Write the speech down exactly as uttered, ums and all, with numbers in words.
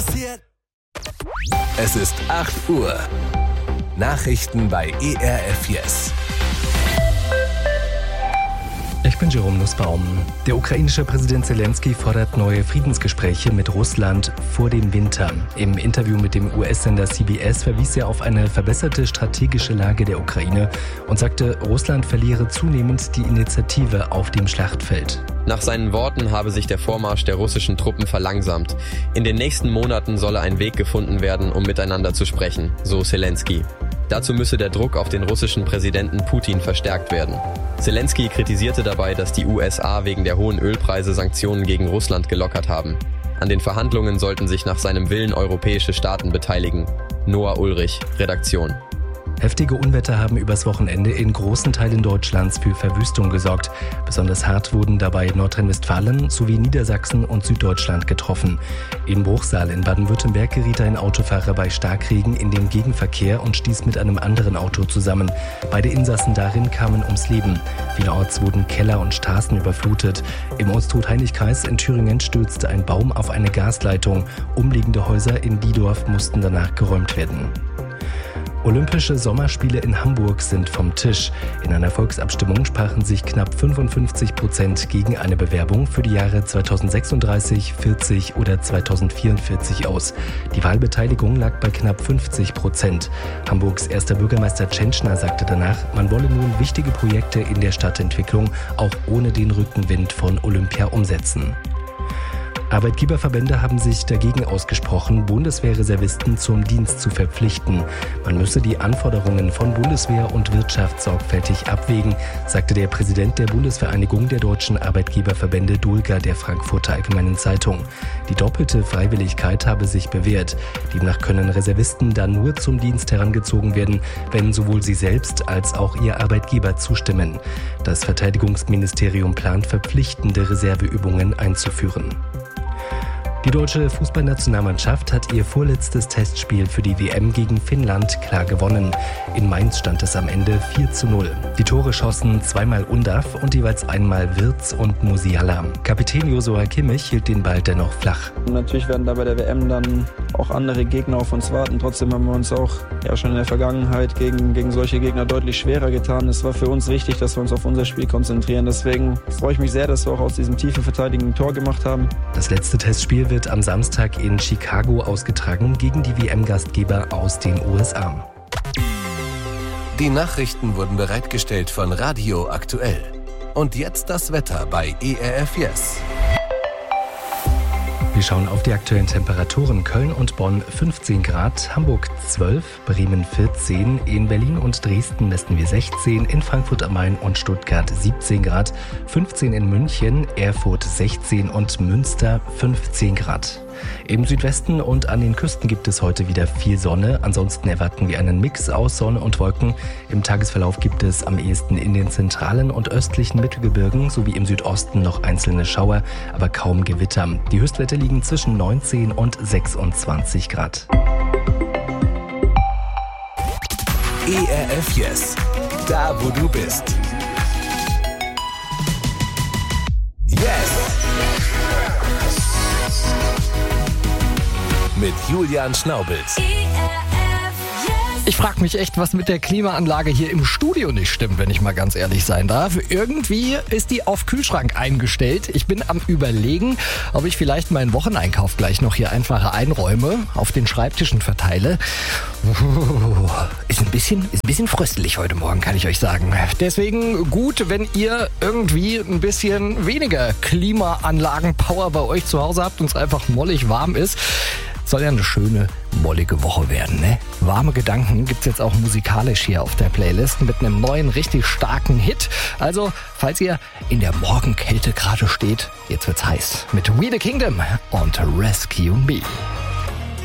Es ist acht Uhr. Nachrichten bei E R F Yes. Ich bin Jerome Nussbaum. Der ukrainische Präsident Zelensky fordert neue Friedensgespräche mit Russland vor dem Winter. Im Interview mit dem U S-Sender C B S verwies er auf eine verbesserte strategische Lage der Ukraine und sagte, Russland verliere zunehmend die Initiative auf dem Schlachtfeld. Nach seinen Worten habe sich der Vormarsch der russischen Truppen verlangsamt. In den nächsten Monaten solle ein Weg gefunden werden, um miteinander zu sprechen, so Zelensky. Dazu müsse der Druck auf den russischen Präsidenten Putin verstärkt werden. Zelensky kritisierte dabei, dass die U S A wegen der hohen Ölpreise Sanktionen gegen Russland gelockert haben. An den Verhandlungen sollten sich nach seinem Willen europäische Staaten beteiligen. Noah Ulrich, Redaktion. Heftige Unwetter haben übers Wochenende in großen Teilen Deutschlands für Verwüstung gesorgt. Besonders hart wurden dabei Nordrhein-Westfalen sowie Niedersachsen und Süddeutschland getroffen. In Bruchsal in Baden-Württemberg geriet ein Autofahrer bei Starkregen in den Gegenverkehr und stieß mit einem anderen Auto zusammen. Beide Insassen darin kamen ums Leben. Vielerorts wurden Keller und Straßen überflutet. Im Osttot-Heinig-Kreis in Thüringen stürzte ein Baum auf eine Gasleitung. Umliegende Häuser in Diedorf mussten danach geräumt werden. Olympische Sommerspiele in Hamburg sind vom Tisch. In einer Volksabstimmung sprachen sich knapp fünfundfünfzig Prozent gegen eine Bewerbung für die Jahre zweitausendsechsunddreißig, vierzig oder zweitausendvierundvierzig aus. Die Wahlbeteiligung lag bei knapp fünfzig Prozent. Hamburgs erster Bürgermeister Tschentschner sagte danach, man wolle nun wichtige Projekte in der Stadtentwicklung auch ohne den Rückenwind von Olympia umsetzen. Arbeitgeberverbände haben sich dagegen ausgesprochen, Bundeswehrreservisten zum Dienst zu verpflichten. Man müsse die Anforderungen von Bundeswehr und Wirtschaft sorgfältig abwägen, sagte der Präsident der Bundesvereinigung der deutschen Arbeitgeberverbände Dulga der Frankfurter Allgemeinen Zeitung. Die doppelte Freiwilligkeit habe sich bewährt. Demnach können Reservisten dann nur zum Dienst herangezogen werden, wenn sowohl sie selbst als auch ihr Arbeitgeber zustimmen. Das Verteidigungsministerium plant, verpflichtende Reserveübungen einzuführen. Die deutsche Fußballnationalmannschaft hat ihr vorletztes Testspiel für die W M gegen Finnland klar gewonnen. In Mainz stand es am Ende vier zu null. Die Tore schossen zweimal Undav und jeweils einmal Wirtz und Musiala. Kapitän Joshua Kimmich hielt den Ball dennoch flach. Natürlich werden da bei der W M dann auch andere Gegner auf uns warten. Trotzdem haben wir uns auch ja, schon in der Vergangenheit gegen, gegen solche Gegner deutlich schwerer getan. Es war für uns wichtig, dass wir uns auf unser Spiel konzentrieren. Deswegen freue ich mich sehr, dass wir auch aus diesem tiefen Verteidigen ein Tor gemacht haben. Das letzte Testspiel wird am Samstag in Chicago ausgetragen gegen die W M-Gastgeber aus den U S A. Die Nachrichten wurden bereitgestellt von Radio Aktuell. Und jetzt das Wetter bei E R F Yes. Wir schauen auf die aktuellen Temperaturen. Köln und Bonn fünfzehn Grad, Hamburg zwölf, Bremen vierzehn, in Berlin und Dresden messen wir sechzehn, in Frankfurt am Main und Stuttgart siebzehn Grad, fünfzehn in München, Erfurt sechzehn und Münster fünfzehn Grad. Im Südwesten und an den Küsten gibt es heute wieder viel Sonne. Ansonsten erwarten wir einen Mix aus Sonne und Wolken. Im Tagesverlauf gibt es am ehesten in den zentralen und östlichen Mittelgebirgen sowie im Südosten noch einzelne Schauer, aber kaum Gewitter. Die Höchstwerte liegen zwischen neunzehn und sechsundzwanzig Grad. E R F Yes, da wo du bist. Yes! Mit Julian Schnaubels. Ich frage mich echt, was mit der Klimaanlage hier im Studio nicht stimmt, wenn ich mal ganz ehrlich sein darf. Irgendwie ist die auf Kühlschrank eingestellt. Ich bin am Überlegen, ob ich vielleicht meinen Wocheneinkauf gleich noch hier einfach einräume, auf den Schreibtischen verteile. Ist ein bisschen, ist ein bisschen fröstelig heute Morgen, kann ich euch sagen. Deswegen gut, wenn ihr irgendwie ein bisschen weniger Klimaanlagen-Power bei euch zu Hause habt und es einfach mollig warm ist. Soll ja eine schöne, mollige Woche werden, ne? Warme Gedanken gibt's jetzt auch musikalisch hier auf der Playlist mit einem neuen, richtig starken Hit. Also, falls ihr in der Morgenkälte gerade steht, jetzt wird's heiß mit We the Kingdom und Rescue Me.